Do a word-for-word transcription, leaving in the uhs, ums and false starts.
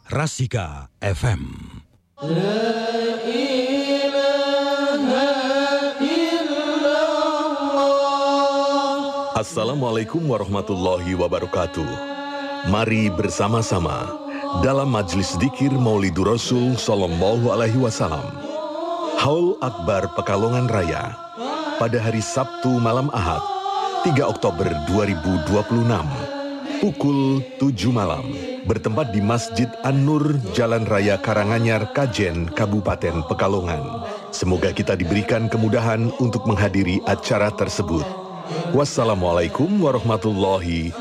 Rasika F M. Assalamualaikum warahmatullahi wabarakatuh. Mari bersama-sama dalam Majlis Dzikir Maulidur Rasul Sallallahu Alaihi Wasallam, Haul Akbar Pekalongan Raya, pada hari Sabtu malam Ahad, tiga Oktober dua ribu dua puluh enam, pukul tujuh malam, bertempat di Masjid An-Nur, Jalan Raya Karanganyar, Kajen, Kabupaten Pekalongan. Semoga kita diberikan kemudahan untuk menghadiri acara tersebut. Wassalamualaikum warahmatullahi